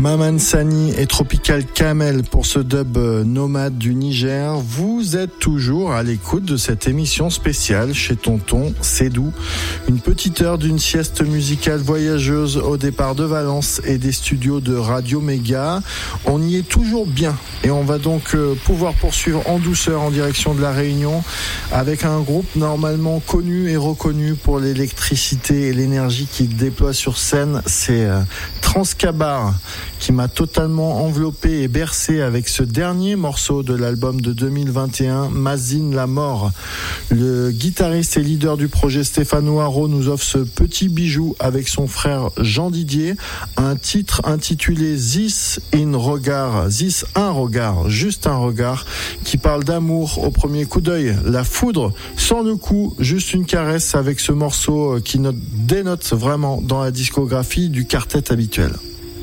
Maman Sani et Tropical Camel pour ce dub nomade du Niger. Vous êtes toujours à l'écoute de cette émission spéciale chez Tonton Cédou. Une petite heure d'une sieste musicale voyageuse au départ de Valence et des studios de Radio Méga. On y est toujours bien et on va donc pouvoir poursuivre en douceur en direction de la Réunion avec un groupe normalement connu et reconnu pour l'électricité et l'énergie qu'il déploie sur scène. C'est Transcabar qui m'a totalement enveloppé et bercé avec ce dernier morceau de l'album de 2021, Mazine la mort. Le guitariste et leader du projet Stéphane Noiro nous offre ce petit bijou avec son frère Jean Didier, un titre intitulé Zis un regard, juste un regard, qui parle d'amour au premier coup d'œil, la foudre sans le coup, juste une caresse avec ce morceau qui dénote vraiment dans la discographie du quartet habituel.